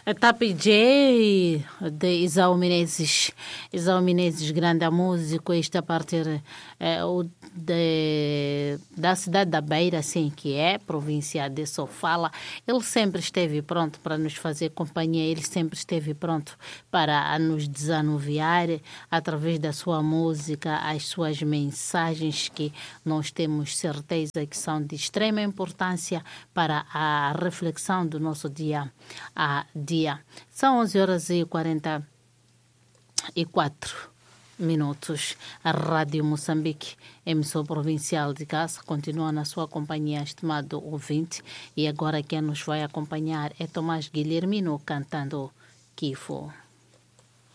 Tapijé de Isao Menezes. Isao Menezes, grande músico, está a partir da cidade da Beira, assim que é, província de Sofala. Ele sempre esteve pronto para nos fazer companhia, ele sempre esteve pronto para nos desanuviar através da sua música, as suas mensagens que nós temos certeza que são de extrema importância para a reflexão do nosso dia a dia. São 11h44. A Rádio Moçambique, emissor provincial de Gaza, continua na sua companhia, estimado ouvinte. E agora quem nos vai acompanhar é Tomás Guilhermino cantando Kifo.